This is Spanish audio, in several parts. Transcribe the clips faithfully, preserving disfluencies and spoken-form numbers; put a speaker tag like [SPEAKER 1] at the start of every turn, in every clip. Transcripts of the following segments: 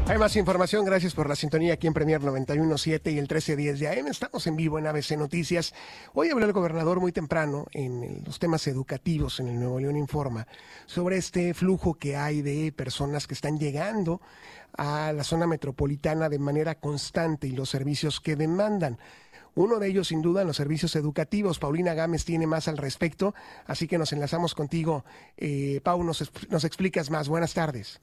[SPEAKER 1] Hay más información, gracias por la sintonía aquí en Premier noventa y uno punto siete y el trece diez de A M. Estamos en vivo en A B C Noticias. Hoy habló el gobernador muy temprano en los temas educativos en el Nuevo León Informa sobre este flujo que hay de personas que están llegando a la zona metropolitana de manera constante y los servicios que demandan. Uno de ellos, sin duda, en los servicios educativos. Paulina Gámez tiene más al respecto, así que nos enlazamos contigo. Eh, Pau, nos, nos explicas más. Buenas tardes.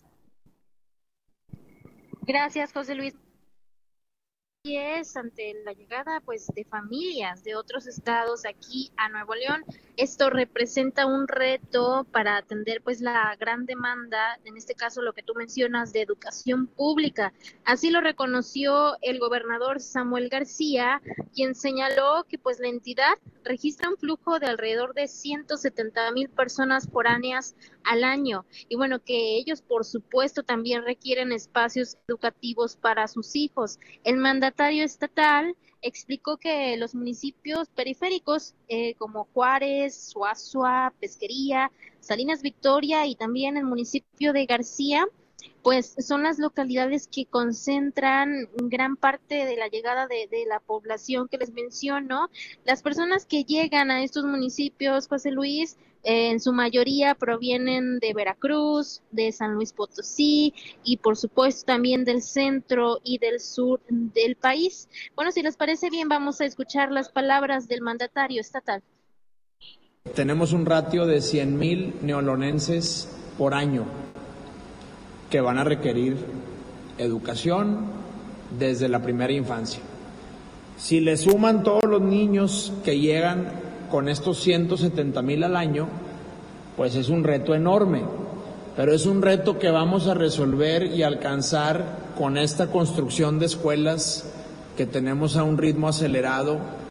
[SPEAKER 2] Gracias, José Luis. Y es ante la llegada pues de familias de otros estados aquí a Nuevo León. Esto representa un reto para atender pues la gran demanda, en este caso lo que tú mencionas, de educación pública. Así lo reconoció el gobernador Samuel García, quien señaló que pues la entidad registra un flujo de alrededor de ciento setenta mil personas foráneas al año. Y bueno, que ellos por supuesto también requieren espacios educativos para sus hijos. El mandatario estatal explicó que los municipios periféricos eh, como Juárez, Suazua, Pesquería, Salinas Victoria y también el municipio de García, pues son las localidades que concentran gran parte de la llegada de, de la población que les menciono. Las personas que llegan a estos municipios, José Luis, eh, en su mayoría provienen de Veracruz, de San Luis Potosí y por supuesto también del centro y del sur del país. Bueno, si les parece bien, vamos a escuchar las palabras del mandatario estatal.
[SPEAKER 3] Tenemos un ratio de cien mil neolonenses por año que van a requerir educación desde la primera infancia. Si le suman todos los niños que llegan con estos ciento setenta mil al año, pues es un reto enorme, pero es un reto que vamos a resolver y alcanzar con esta construcción de escuelas que tenemos a un ritmo acelerado.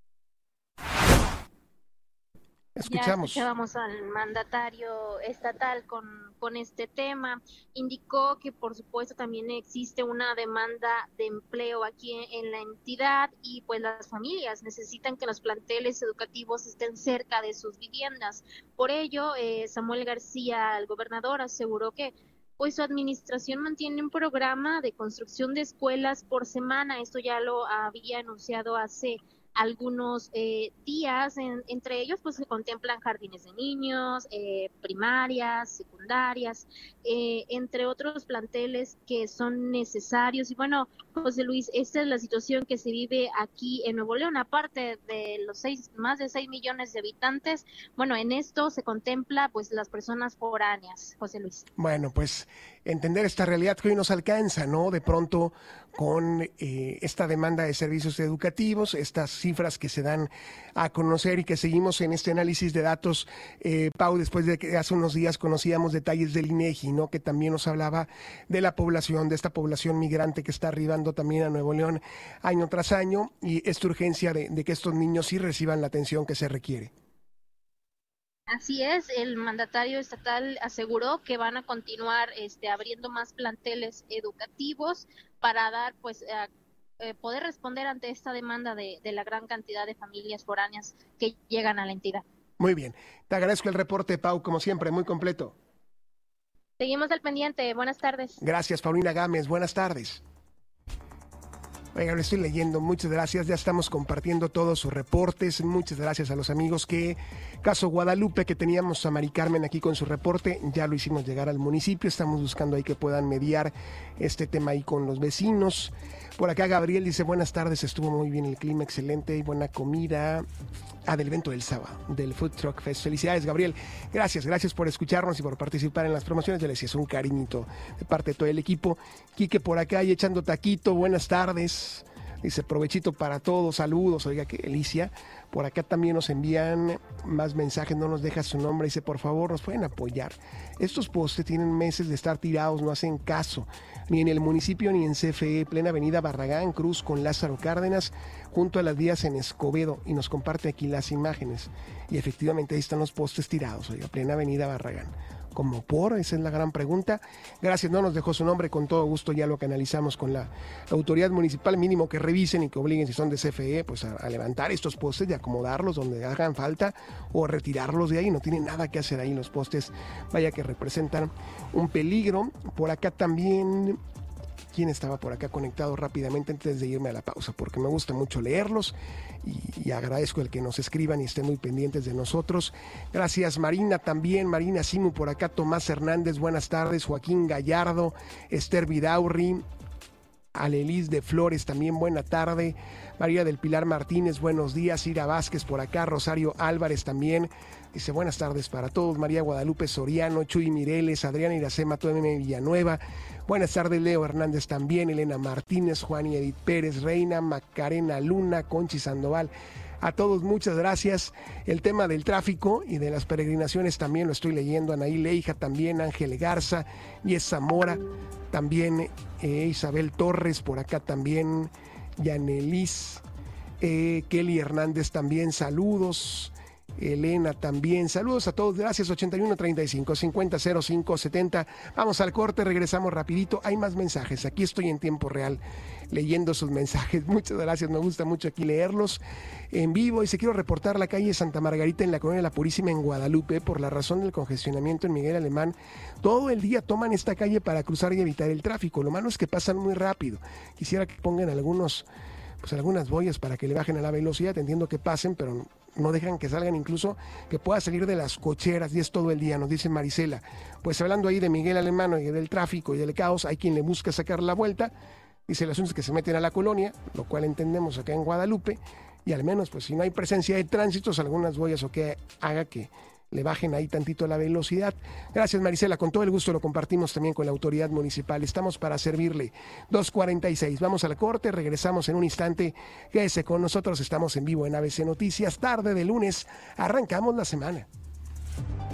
[SPEAKER 1] Escuchamos.
[SPEAKER 2] Ya escuchábamos al mandatario estatal con, con este tema. Indicó que por supuesto también existe una demanda de empleo aquí en, en la entidad y pues las familias necesitan que los planteles educativos estén cerca de sus viviendas. Por ello, eh, Samuel García, el gobernador, aseguró que pues su administración mantiene un programa de construcción de escuelas por semana. Esto ya lo había anunciado hace algunos eh, días, en, entre ellos pues se contemplan jardines de niños, eh, primarias, secundarias, eh, entre otros planteles que son necesarios. Y bueno, José Luis, esta es la situación que se vive aquí en Nuevo León, aparte de los seis, más de seis millones de habitantes. Bueno, en esto se contempla pues las personas foráneas, José Luis.
[SPEAKER 1] Bueno, pues entender esta realidad que hoy nos alcanza, ¿no? De pronto con eh, esta demanda de servicios educativos, estas cifras que se dan a conocer y que seguimos en este análisis de datos, eh, Pau, después de que hace unos días conocíamos detalles del INEGI, ¿no? Que también nos hablaba de la población, de esta población migrante que está arribando también a Nuevo León año tras año y esta urgencia de, de que estos niños sí reciban la atención que se requiere.
[SPEAKER 2] Así es, el mandatario estatal aseguró que van a continuar este, abriendo más planteles educativos para dar, pues, a, eh, poder responder ante esta demanda de, de la gran cantidad de familias foráneas que llegan a la entidad.
[SPEAKER 1] Muy bien, te agradezco el reporte, Pau, como siempre, muy completo.
[SPEAKER 2] Seguimos al pendiente, buenas tardes.
[SPEAKER 1] Gracias, Paulina Gámez, buenas tardes. Oiga, lo estoy leyendo, muchas gracias, ya estamos compartiendo todos sus reportes, muchas gracias a los amigos que, caso Guadalupe, que teníamos a Mari Carmen aquí con su reporte, ya lo hicimos llegar al municipio, estamos buscando ahí que puedan mediar este tema ahí con los vecinos. Por acá Gabriel dice, buenas tardes, estuvo muy bien el clima, excelente y buena comida. Ah, del evento del sábado, del Food Truck Fest. Felicidades, Gabriel. Gracias, gracias por escucharnos y por participar en las promociones. Ya les decía, es un cariñito de parte de todo el equipo. Quique por acá y echando taquito, buenas tardes. Dice, provechito para todos, saludos. Oiga, qué delicia. Por acá también nos envían más mensajes, no nos deja su nombre. Dice, por favor, nos pueden apoyar. Estos postes tienen meses de estar tirados, no hacen caso. Ni en el municipio ni en C F E. Plena avenida Barragán, Cruz con Lázaro Cárdenas, junto a las vías en Escobedo. Y nos comparte aquí las imágenes. Y efectivamente ahí están los postes tirados. Oiga, plena avenida Barragán. ¿Como por? Esa es la gran pregunta. Gracias, no nos dejó su nombre, con todo gusto ya lo canalizamos con la autoridad municipal, mínimo que revisen y que obliguen, si son de C F E, pues a, a levantar estos postes y acomodarlos donde hagan falta o retirarlos de ahí. No tienen nada que hacer ahí los postes, vaya que representan un peligro. Por acá también quién estaba por acá conectado rápidamente antes de irme a la pausa, porque me gusta mucho leerlos y, y agradezco el que nos escriban y estén muy pendientes de nosotros. Gracias Marina también, Marina Simu por acá, Tomás Hernández, buenas tardes, Joaquín Gallardo, Esther Vidaurri, Alelis de Flores también, buena tarde, María del Pilar Martínez, buenos días, Ira Vázquez por acá, Rosario Álvarez también, dice buenas tardes para todos, María Guadalupe Soriano, Chuy Mireles, Adriana Iracema, Tueme Villanueva, buenas tardes, Leo Hernández también, Elena Martínez, Juan y Edith Pérez, Reina, Macarena Luna, Conchi Sandoval. A todos muchas gracias. El tema del tráfico y de las peregrinaciones también lo estoy leyendo. Anaí Leija también, Ángel Garza, Yes Zamora, también eh, Isabel Torres por acá también, Yanelis, eh, Kelly Hernández también, saludos. Elena también, saludos a todos, gracias. Ochenta y uno treinta y cinco cincuenta cero cinco setenta. Vamos al corte, regresamos rapidito, hay más mensajes, aquí estoy en tiempo real leyendo sus mensajes, muchas gracias, me gusta mucho aquí leerlos en vivo. Y se quiero reportar la calle Santa Margarita en la colonia La Purísima en Guadalupe, por la razón del congestionamiento en Miguel Alemán, todo el día toman esta calle para cruzar y evitar el tráfico, lo malo es que pasan muy rápido, quisiera que pongan algunos pues algunas boyas para que le bajen a la velocidad, entiendo que pasen, pero no dejan que salgan, incluso que pueda salir de las cocheras, y es todo el día, nos dice Marisela. Pues hablando ahí de Miguel Alemán y del tráfico y del caos, hay quien le busca sacar la vuelta, dice el asunto es que se meten a la colonia, lo cual entendemos acá en Guadalupe, y al menos pues si no hay presencia de tránsitos, algunas boyas o que haga que le bajen ahí tantito la velocidad. Gracias Marisela, con todo el gusto lo compartimos también con la autoridad municipal, estamos para servirle. Dos cuarenta y seis, vamos al corte, regresamos en un instante, quédese con nosotros, estamos en vivo en A B C Noticias, tarde de lunes, arrancamos la semana.